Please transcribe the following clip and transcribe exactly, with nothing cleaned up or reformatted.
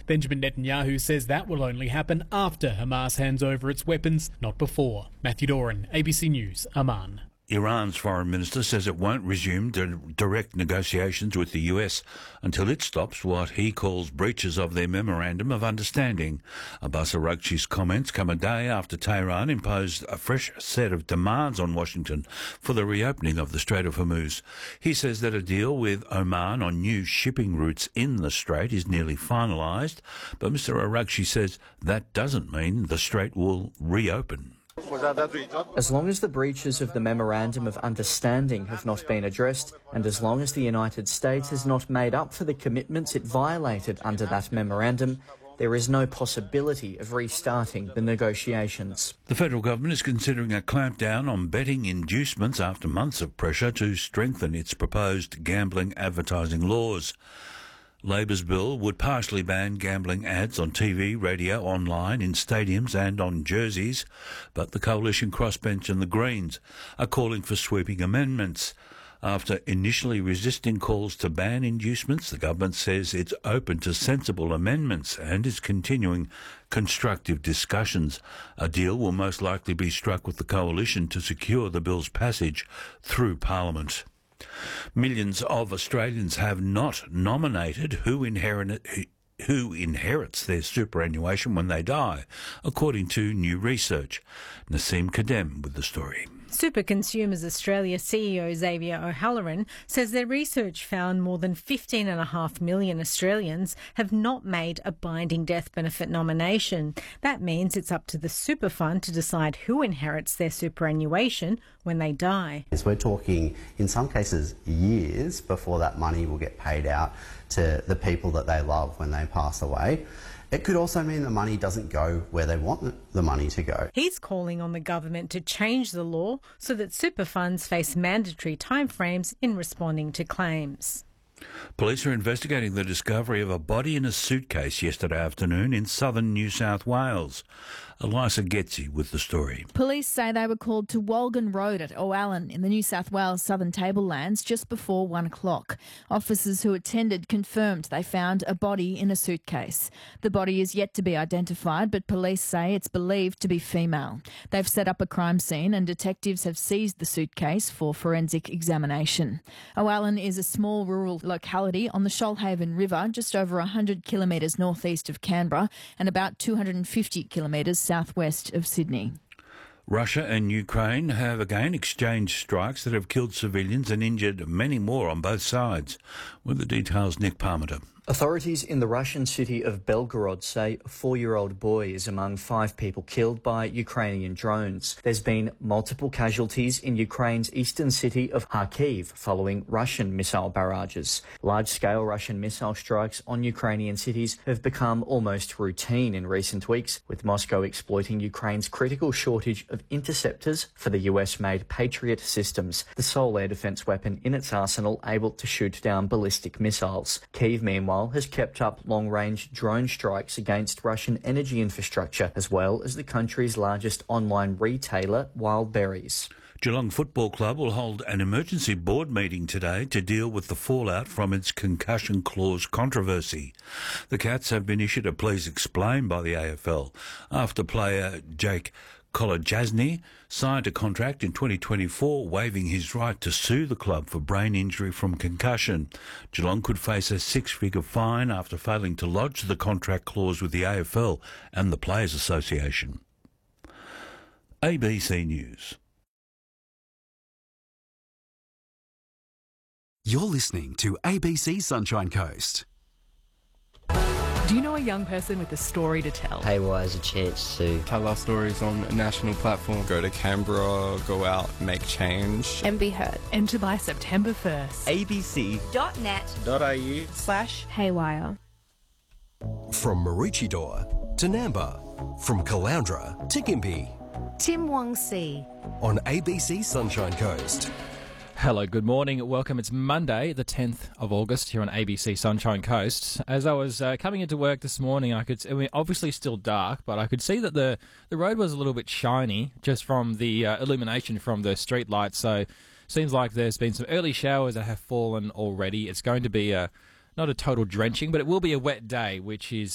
Benjamin Netanyahu says that will only happen after Hamas hands over its weapons, not before. Matthew Doran, A B C News, Amman. Iran's foreign minister says it won't resume direct negotiations with the U S until it stops what he calls breaches of their Memorandum of Understanding. Abbas Araghchi's comments come a day after Tehran imposed a fresh set of demands on Washington for the reopening of the Strait of Hormuz. He says that a deal with Oman on new shipping routes in the strait is nearly finalised, but Mister Araghchi says that doesn't mean the strait will reopen. As long as the breaches of the Memorandum of Understanding have not been addressed, and as long as the United States has not made up for the commitments it violated under that memorandum, there is no possibility of restarting the negotiations. The federal government is considering a clampdown on betting inducements after months of pressure to strengthen its proposed gambling advertising laws. Labor's bill would partially ban gambling ads on T V, radio, online, in stadiums and on jerseys, but the Coalition Crossbench and the Greens are calling for sweeping amendments. After initially resisting calls to ban inducements, the government says it's open to sensible amendments and is continuing constructive discussions. A deal will most likely be struck with the coalition to secure the bill's passage through Parliament. Millions of Australians have not nominated who inherit, who inherits their superannuation when they die, according to new research. Naseem Kadem with the story. Super Consumers Australia C E O Xavier O'Halloran says their research found more than fifteen point five million Australians have not made a binding death benefit nomination. That means it's up to the super fund to decide who inherits their superannuation when they die. We're talking, in some cases, years before that money will get paid out to the people that they love when they pass away. It could also mean the money doesn't go where they want the money to go. He's calling on the government to change the law so that super funds face mandatory timeframes in responding to claims. Police are investigating the discovery of a body in a suitcase yesterday afternoon in southern New South Wales. Elisa Getzi with the story. Police say they were called to Walgan Road at O'Allen in the New South Wales Southern Tablelands just before one o'clock. Officers who attended confirmed they found a body in a suitcase. The body is yet to be identified, but police say it's believed to be female. They've set up a crime scene and detectives have seized the suitcase for forensic examination. O'Allen is a small rural locality on the Shoalhaven River, just over one hundred kilometres northeast of Canberra and about two hundred fifty kilometres southwest of Sydney. Russia and Ukraine have again exchanged strikes that have killed civilians and injured many more on both sides. With the details, Nick Parmenter. Authorities in the Russian city of Belgorod say a four-year-old boy is among five people killed by Ukrainian drones. There's been multiple casualties in Ukraine's eastern city of Kharkiv following Russian missile barrages. Large-scale Russian missile strikes on Ukrainian cities have become almost routine in recent weeks, with Moscow exploiting Ukraine's critical shortage of interceptors for the U S-made Patriot systems, the sole air defense weapon in its arsenal able to shoot down ballistic missiles. Kyiv, meanwhile, has kept up long-range drone strikes against Russian energy infrastructure, as well as the country's largest online retailer, Wildberries. Geelong Football Club will hold an emergency board meeting today to deal with the fallout from its concussion clause controversy. The Cats have been issued a please explain by the A F L after player Jake Kolodjasny signed a contract in twenty twenty-four waiving his right to sue the club for brain injury from concussion. Geelong could face a six-figure fine after failing to lodge the contract clause with the A F L and the Players Association. A B C News. You're listening to A B C Sunshine Coast. Do you know a young person with a story to tell? Haywire has a chance to tell our stories on a national platform. Go to Canberra, go out, make change. And be heard. Enter by September first. abc.net.au slash Haywire. From Maroochydore to Namba, from Caloundra to Gympie. Tim Wong Si. On A B C Sunshine Coast. Hello, good morning. Welcome. It's Monday, the tenth of August, here on A B C Sunshine Coast. As I was uh, coming into work this morning, I could, I mean, obviously still dark, but I could see that the, the road was a little bit shiny just from the uh, illumination from the street lights. So seems like there's been some early showers that have fallen already. It's going to be a not a total drenching, but it will be a wet day, which is